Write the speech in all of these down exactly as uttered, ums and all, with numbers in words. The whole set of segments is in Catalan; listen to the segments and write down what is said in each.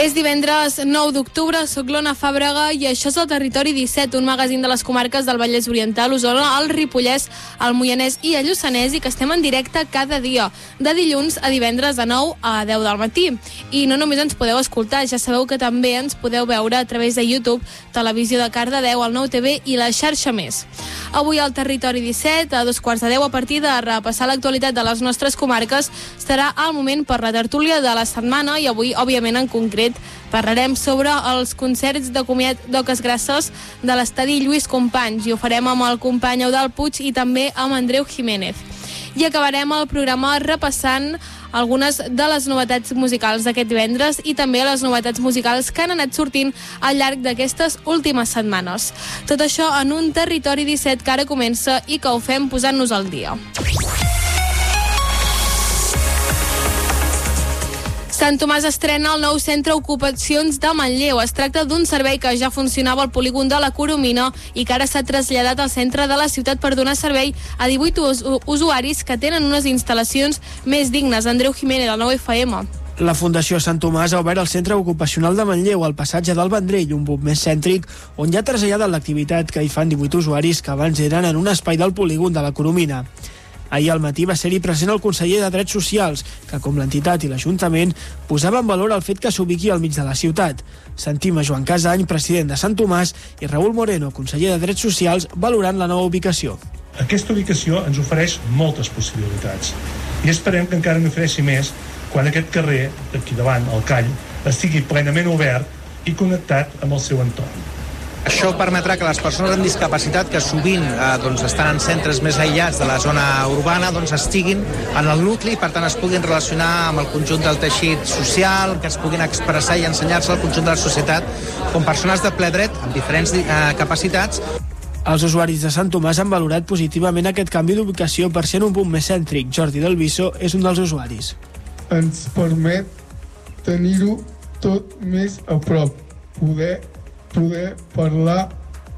És divendres nou d'octubre, soc l'Ona Fàbrega i això és el Territori disset, un magazín de les comarques del Vallès Oriental, Osona, el Ripollès, el Moianès i el Lluçanès, i que estem en directe cada dia, de dilluns a divendres de nou a deu del matí. I no només ens podeu escoltar, ja sabeu que també ens podeu veure a través de YouTube, Televisió de Cardedeu, el Nou T V i la xarxa Més. Avui al Territori disset, a dos quarts de deu, a partir de repassar l'actualitat de les nostres comarques, estarà el moment per la tertúlia de la setmana i avui, òbviament, en concret, parlarem sobre els concerts de comiat d'Oques Grasses de l'estadi Lluís Companys i ho farem amb el company Eudald Puig i també amb Andreu Jiménez. I acabarem el programa repassant algunes de les novetats musicals d'aquest divendres i també les novetats musicals que han anat sortint al llarg d'aquestes últimes setmanes. Tot això en un Territori disset que ara comença i que ho fem posant-nos al dia. Sant Tomàs estrena el nou centre Ocupacions de Manlleu. Es tracta d'un servei que ja funcionava al polígon de la Coromina i que ara s'ha traslladat al centre de la ciutat per donar servei a divuit usuaris que tenen unes instal·lacions més dignes. Andreu Jiménez, del nou F M. La Fundació Sant Tomàs ha obert el centre ocupacional de Manlleu al passatge del Vendrell, un punt més cèntric on ja ha traslladat l'activitat que hi fan divuit usuaris que abans eren en un espai del polígon de la Coromina. Ahir al matí va ser-hi present el conseller de Drets Socials, que com l'entitat i l'Ajuntament posava en valor el fet que s'ubiqui al mig de la ciutat. Sentim a Joan Casany, president de Sant Tomàs, i Raül Moreno, conseller de Drets Socials, valorant la nova ubicació. Aquesta ubicació ens ofereix moltes possibilitats i esperem que encara n'ofereixi més quan aquest carrer, aquí davant, el Call, estigui plenament obert i connectat amb el seu entorn. Això permetrà que les persones amb discapacitat que sovint eh, doncs, estan en centres més aïllats de la zona urbana doncs, estiguin en el nucli i per tant es puguin relacionar amb el conjunt del teixit social, que es puguin expressar i ensenyar-se al conjunt de la societat com persones de ple dret amb diferents eh, capacitats. Els usuaris de Sant Tomàs han valorat positivament aquest canvi d'ubicació per ser en un punt més cèntric. Jordi Del Viso és un dels usuaris. Ens permet tenir-ho tot més a prop, poder poder parlar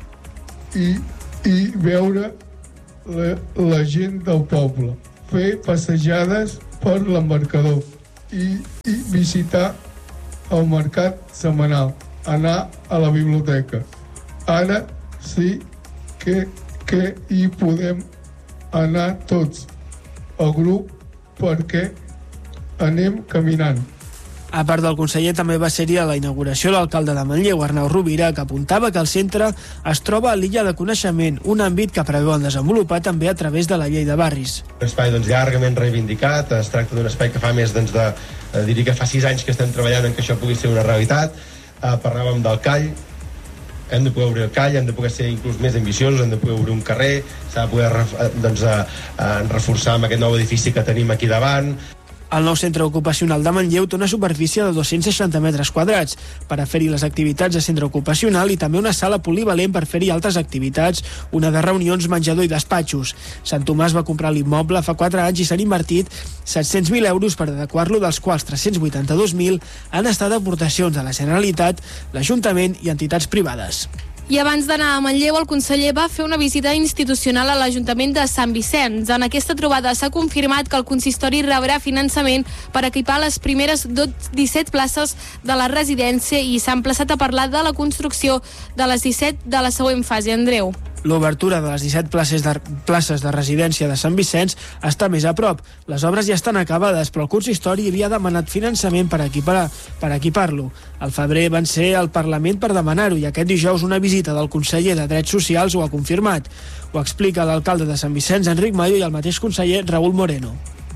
i, i veure la, la gent del poble, fer passejades per l'embarcador i, i visitar el mercat setmanal, anar a la biblioteca. Ara sí que, que hi podem anar tots, el grup, perquè anem caminant. A part del conseller, també va ser-hi a la inauguració l'alcalde de Manlleu, Arnau Rovira, que apuntava que el centre es troba a l'illa de coneixement, un àmbit que preveuen desenvolupar també a través de la llei de barris. Un espai doncs, llargament reivindicat, es tracta d'un espai que fa més doncs, de, eh, diria que fa sis anys que estem treballant en que això pugui ser una realitat. Eh, parlàvem del Call, hem de poder obrir el Call, hem de poder ser inclús més ambiciosos, hem de poder obrir un carrer, s'ha de poder doncs, eh, eh, reforçar amb aquest nou edifici que tenim aquí davant. El nou centre ocupacional de Manlleu té una superfície de dos-cents seixanta metres quadrats per a fer-hi les activitats de centre ocupacional i també una sala polivalent per fer-hi altres activitats, una de reunions, menjador i despatxos. Sant Tomàs va comprar l'immoble fa quatre anys i s'han invertit set-cents mil euros per adequar-lo, dels quals tres-cents vuitanta-dos mil han estat aportacions de la Generalitat, l'Ajuntament i entitats privades. I abans d'anar a Manlleu, el conseller va fer una visita institucional a l'Ajuntament de Sant Vicenç. En aquesta trobada s'ha confirmat que el consistori rebrà finançament per equipar les primeres disset places de la residència i s'ha emplaçat a parlar de la construcció de les disset de la següent fase. Andreu. L'obertura de les disset places de, places de residència de Sant Vicenç està més a prop. Les obres ja estan acabades, però el consistori havia demanat finançament per equipar, per equipar-lo. Al febrer van ser al Parlament per demanar-ho i aquest dijous una visita del conseller de Drets Socials ho ha confirmat. Ho explica l'alcalde de Sant Vicenç, Enric Mayo, i el mateix conseller Raül Moreno.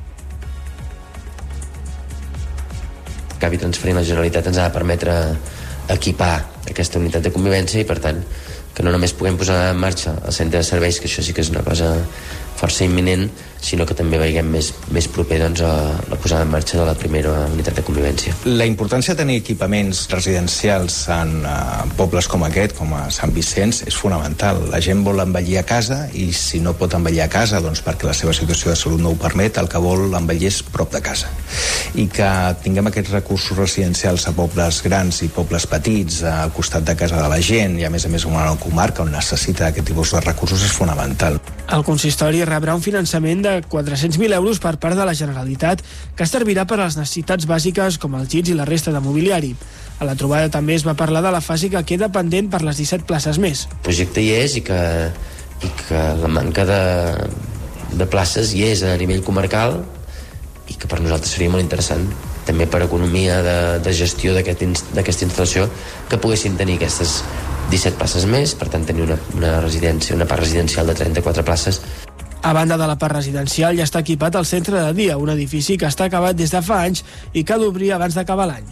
Acabi transferint la Generalitat ens ha de permetre equipar aquesta unitat de convivència i per tant que no només puguem posar en marxa el centre de serveis, que això sí que és una cosa força imminent, sinó que també veiem més, més proper doncs, a la posada en marxa de la primera unitat de convivència. La importància de tenir equipaments residencials en uh, pobles com aquest, com a Sant Vicenç, és fonamental. La gent vol envellir a casa i si no pot envellir a casa doncs perquè la seva situació de salut no ho permet, el que vol envellir és prop de casa. I que tinguem aquests recursos residencials a pobles grans i pobles petits, al costat de casa de la gent i a més a més una comarca on necessita aquest tipus de recursos és fonamental. El consistori rebrà un finançament de quatre-cents mil euros per part de la Generalitat, que servirà per a les necessitats bàsiques com els llits i la resta de mobiliari. A la trobada també es va parlar de la fase que queda pendent per les disset places més. El projecte hi és i que, i que la manca de, de places hi és a nivell comarcal i que per nosaltres seria molt interessant, també per economia de, de gestió d'aquesta aquest, instal·lació, que poguessin tenir aquestes disset places més, per tant tenir una, una residència, una part residencial de trenta-quatre places. A banda de la part residencial, ja està equipat el centre de dia, un edifici que està acabat des de fa anys i que ha d'obrir abans d'acabar l'any.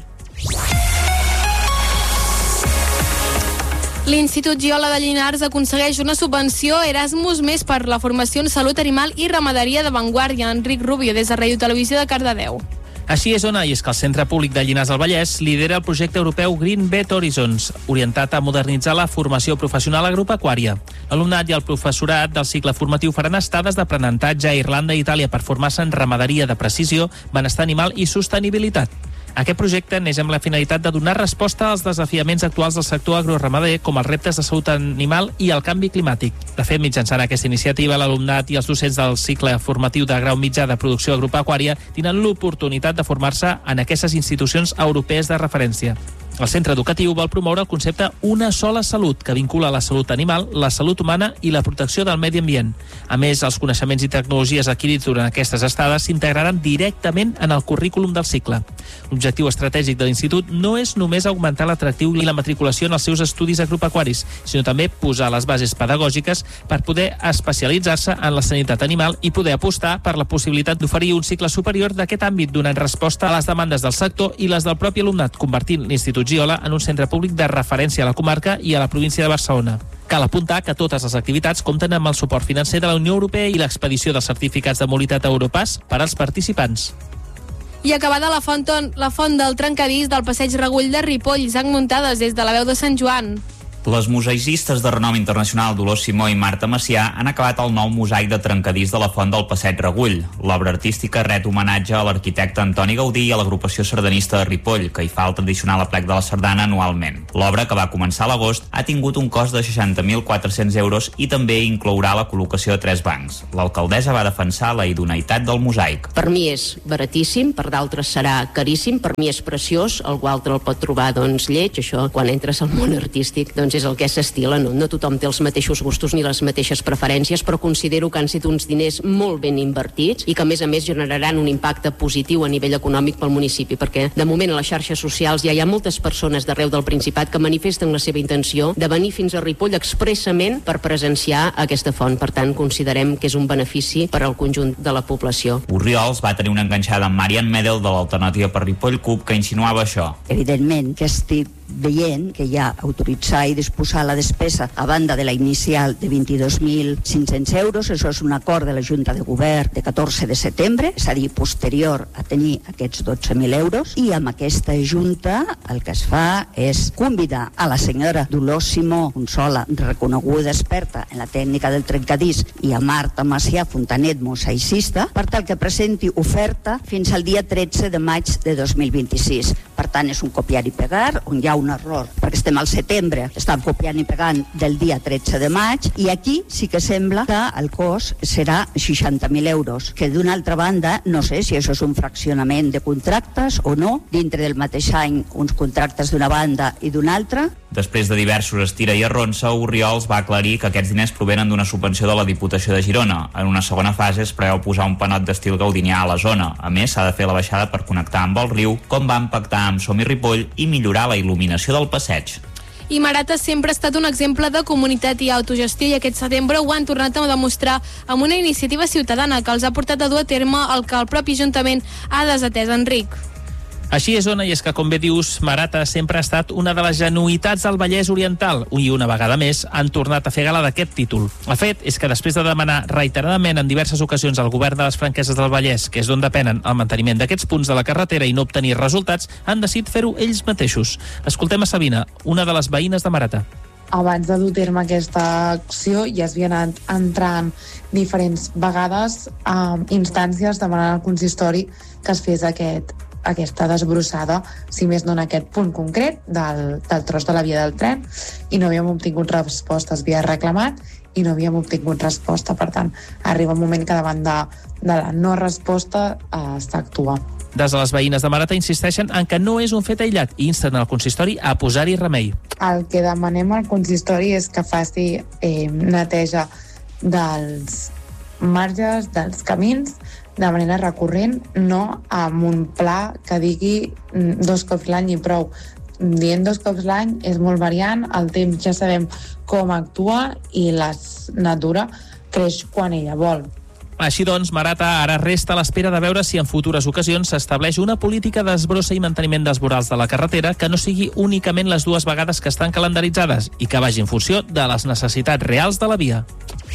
L'Institut Giola de Llinars aconsegueix una subvenció Erasmus més per la formació en salut animal i ramaderia d'avantguàrdia. Enric Rubio, des de Ràdio Televisió de Cardedeu. Així és, Ona, i és que el Centre Públic de Llinars del Vallès lidera el projecte europeu Green Vet Horizons, orientat a modernitzar la formació professional agropecuària. L'alumnat i el professorat del cicle formatiu faran estades d'aprenentatge a Irlanda i Itàlia per formar-se en ramaderia de precisió, benestar animal i sostenibilitat. Aquest projecte neix amb la finalitat de donar resposta als desafiaments actuals del sector agroramader, com els reptes de salut animal i el canvi climàtic. De fet, mitjançant aquesta iniciativa, l'alumnat i els docents del cicle formatiu de grau mitjà de producció agropecuària tenen l'oportunitat de formar-se en aquestes institucions europees de referència. El centre educatiu vol promoure el concepte Una sola salut, que vincula la salut animal, la salut humana i la protecció del medi ambient. A més, els coneixements i tecnologies adquirits durant aquestes estades s'integraran directament en el currículum del cicle. L'objectiu estratègic de l'Institut no és només augmentar l'atractiu i la matriculació en els seus estudis agropecuaris, sinó també posar les bases pedagògiques per poder especialitzar-se en la sanitat animal i poder apostar per la possibilitat d'oferir un cicle superior d'aquest àmbit, donant resposta a les demandes del sector i les del propi alumnat, convertint l'Institut Giola en un centre públic de referència a la comarca i a la província de Barcelona. Cal apuntar que totes les activitats compten amb el suport financer de la Unió Europea i l'expedició dels certificats de mobilitat Europass per als participants. I acabada la font, la font del trencadís del passeig Regull de Ripoll, Isaac Muntades, des de la veu de Sant Joan. Les museïstes de renom internacional Dolors Simó i Marta Macià han acabat el nou mosaic de trencadís de la Font del Passeig Regull. L'obra artística ret homenatge a l'arquitecte Antoni Gaudí i a l'agrupació sardanista de Ripoll, que hi fa el tradicional aplec de la sardana anualment. L'obra, que va començar a l'agost, ha tingut un cost de seixanta mil quatre-cents euros i també inclourà la col·locació de tres bancs. L'alcaldessa va defensar la idoneïtat del mosaic. Per mi és baratíssim, per d'altres serà caríssim, per mi és preciós, algú altre el pot trobar doncs lleig, això quan entres al món artístic doncs és el que s'estila, no? No tothom té els mateixos gustos ni les mateixes preferències, però considero que han sigut uns diners molt ben invertits i que a més a més generaran un impacte positiu a nivell econòmic pel municipi, perquè de moment a les xarxes socials ja hi ha moltes persones d'arreu del Principat que manifesten la seva intenció de venir fins a Ripoll expressament per presenciar aquesta font. Per tant, considerem que és un benefici per al conjunt de la població. Orriols va tenir una enganxada amb Marian Medel de l'Alternativa per Ripoll Cup que insinuava això. Evidentment que estic veient que ja autoritzar i disposar la despesa a banda de la inicial de vint-i-dos mil cinc-cents euros, això és un acord de la Junta de Govern de catorze de setembre, és a dir, posterior a tenir aquests dotze mil euros, i amb aquesta Junta el que es fa és convidar a la senyora Dolors Simó Consola, reconeguda experta en la tècnica del trencadís, i a Marta Macià Fontanet, mosaicista, per tal que presenti oferta fins al dia tretze de maig de dos mil vint-i-sis. Per tant, és un copiar i pegar, on hi ha un error, perquè estem al setembre, estan copiant i pegant del dia tretze de maig, i aquí sí que sembla que el cost serà seixanta mil euros, que d'una altra banda, no sé si això és un fraccionament de contractes o no, dintre del mateix any, uns contractes d'una banda i d'una altra. Després de diversos estira i arronsa, Orriols va aclarir que aquests diners provenen d'una subvenció de la Diputació de Girona. En una segona fase es preveu posar un panot d'estil gaudinià a la zona. A més, s'ha de fer la baixada per connectar amb el riu, com van pactar amb Som i Ripoll, i millorar la il·luminació del passeig. I Marata sempre ha estat un exemple de comunitat i autogestió, i aquest setembre ho han tornat a demostrar amb una iniciativa ciutadana que els ha portat a dur a terme el que el propi Ajuntament ha desatès. Enric. Així és, Ona, i és que, com bé dius, Marata sempre ha estat una de les genuïtats del Vallès Oriental i una vegada més han tornat a fer gala d'aquest títol. El fet és que després de demanar reiteradament en diverses ocasions al govern de les Franqueses del Vallès, que és d'on depenen el manteniment d'aquests punts de la carretera, i no obtenir resultats, han decidit fer-ho ells mateixos. Escoltem a Sabina, una de les veïnes de Marata. Abans de dur terme aquesta acció ja es havien anat entrant diferents vegades a instàncies demanant al consistori que es fes aquest aquesta desbrossada, si més no en aquest punt concret del, del tros de la via del tren, i no havíem obtingut resposta, es havia reclamat i no havíem obtingut resposta. Per tant, arriba un moment que davant de, de la no resposta eh, s'actua. Des de les veïnes de Marata insisteixen en que no és un fet aïllat i insten al consistori a posar-hi remei. El que demanem al consistori és que faci eh, neteja dels marges, dels camins, de manera recurrent, no amb un pla que digui dos cops l'any i prou. Dient dos cops l'any és molt variant, el temps ja sabem com actua i la natura creix quan ella vol. Així doncs, Marata ara resta a l'espera de veure si en futures ocasions s'estableix una política d'esbrossa i manteniment dels vorals de la carretera que no sigui únicament les dues vegades que estan calendaritzades i que vagi en funció de les necessitats reals de la via.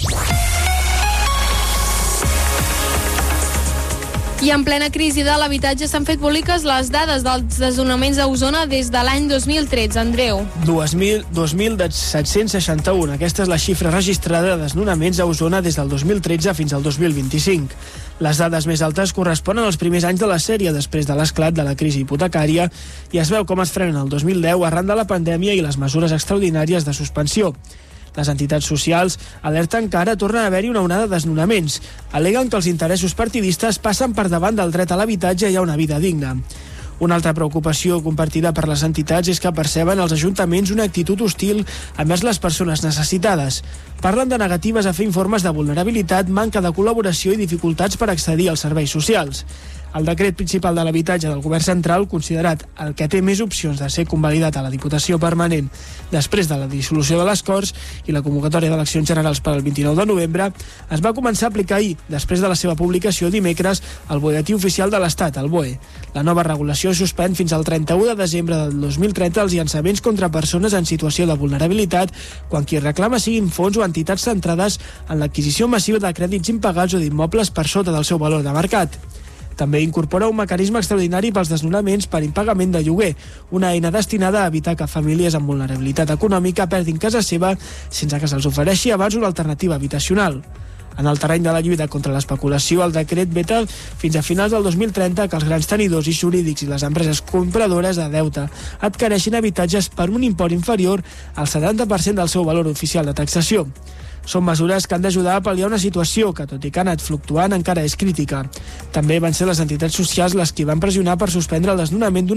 I en plena crisi de l'habitatge s'han fet públiques les dades dels desnonaments a Osona des de l'any dos mil tretze. Andreu. dos mil set-cents seixanta-un. Aquesta és la xifra registrada de desnonaments a Osona des del dos mil tretze fins al dos mil vint-i-cinc. Les dades més altes corresponen als primers anys de la sèrie, després de l'esclat de la crisi hipotecària, i es veu com es frenen el dos mil deu arran de la pandèmia i les mesures extraordinàries de suspensió. Les entitats socials alerten que ara torna a haver-hi una onada de desnonaments. Al·leguen que els interessos partidistes passen per davant del dret a l'habitatge i a una vida digna. Una altra preocupació compartida per les entitats és que perceben els ajuntaments una actitud hostil envers les persones necessitades. Parlen de negatives a fer informes de vulnerabilitat, manca de col·laboració i dificultats per accedir als serveis socials. El decret principal de l'habitatge del govern central, considerat el que té més opcions de ser convalidat a la Diputació Permanent després de la dissolució de les Corts i la convocatòria d'eleccions generals per al vint-i-nou de novembre, es va començar a aplicar ahir, després de la seva publicació dimecres al Butlletí Oficial de l'Estat, el B O E. La nova regulació suspèn fins al trenta-u de desembre del dos mil trenta els llançaments contra persones en situació de vulnerabilitat quan qui reclama siguin fons o entitats centrades en l'adquisició massiva de crèdits impagats o d'immobles per sota del seu valor de mercat. També incorpora un mecanisme extraordinari pels desnonaments per impagament de lloguer, una eina destinada a evitar que famílies amb vulnerabilitat econòmica perdin casa seva sense que se'ls ofereixi abans una alternativa habitacional. En el terreny de la lluita contra l'especulació, el decret veta fins a finals del dos mil trenta que els grans tenidors i jurídics i les empreses compradores de deute adquireixin habitatges per un import inferior al setanta per cent del seu valor oficial de taxació. Són mesures que han d'ajudar a pal·liar una situació que, tot i que ha anat fluctuant, encara és crítica. També van ser les entitats socials les que van pressionar per suspendre el desnonament d'una